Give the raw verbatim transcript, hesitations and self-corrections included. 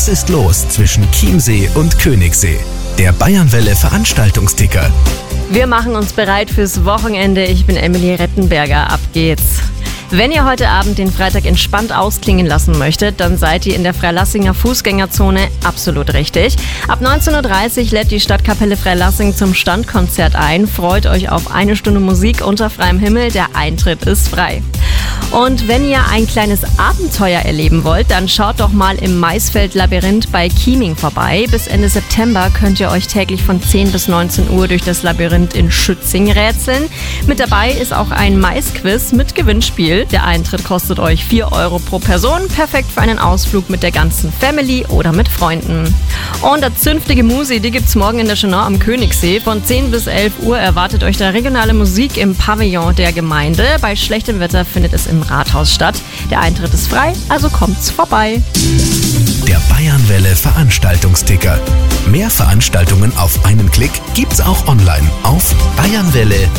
Was ist los zwischen Chiemsee und Königssee? Der Bayernwelle Veranstaltungsticker. Wir machen uns bereit fürs Wochenende. Ich bin Emily Rettenberger. Ab geht's. Wenn ihr heute Abend den Freitag entspannt ausklingen lassen möchtet, dann seid ihr in der Freilassinger Fußgängerzone absolut richtig. Ab neunzehn Uhr dreißig lädt die Stadtkapelle Freilassing zum Standkonzert ein. Freut euch auf eine Stunde Musik unter freiem Himmel. Der Eintritt ist frei. Und wenn ihr ein kleines Abenteuer erleben wollt, dann schaut doch mal im Maisfeld-Labyrinth bei Chieming vorbei. Bis Ende September könnt ihr euch täglich von zehn bis neunzehn Uhr durch das Labyrinth in Schützing rätseln. Mit dabei ist auch ein Maisquiz mit Gewinnspiel. Der Eintritt kostet euch vier Euro pro Person. Perfekt für einen Ausflug mit der ganzen Family oder mit Freunden. Und der zünftige Musi, die gibt's morgen in der Chenau am Königssee. Von zehn bis elf Uhr erwartet euch da regionale Musik im Pavillon der Gemeinde. Bei schlechtem Wetter findet es im Rathaus statt. Der Eintritt ist frei, also kommt's vorbei. Der Bayernwelle Veranstaltungsticker. Mehr Veranstaltungen auf einen Klick gibt's auch online auf bayernwelle